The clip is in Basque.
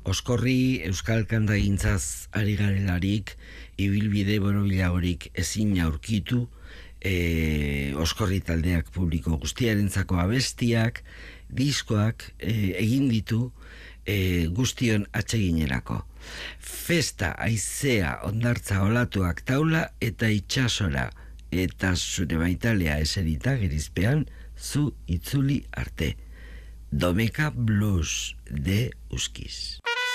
Oskorri euskal kantagintzaz ari garelarik, ibilbide borobilagorik ezin aurkitu, Oskorri taldeak publiko guztiarentzako abestiak, diskoak egin ditu guztion atseginerako. Festa, aizea, ondartza, olatuak, taula eta itsasora, eta zure maitalea eserita gerizpean zu itzuli arte. Domeka Blues de Uskiz.